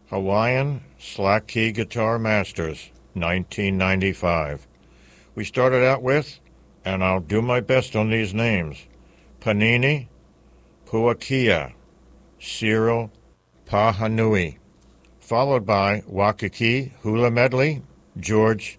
Hawaiian Slack Key Guitar Masters, 1995. We started out with, and I'll do my best on these names, Panini, Puakia, Cyril Pahanui, followed by Waikiki Hula Medley, George